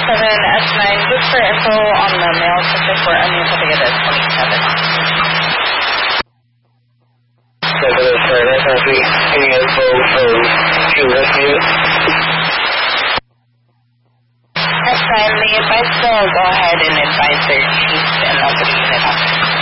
S7, just for info on the mail ticket, we're unable to get a 27. That's copy. Any info from fuel rescue? S9, the advice will go ahead and advise their chief and they'll put the unit on.